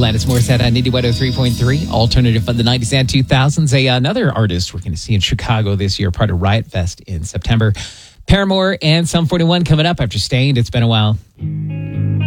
Alanis Morissette on 91.3.3, alternative of the 90s and 2000s. Another artist we're going to see in Chicago this year, part of Riot Fest in September. Paramore and Sum 41 coming up after Stained. It's been a while.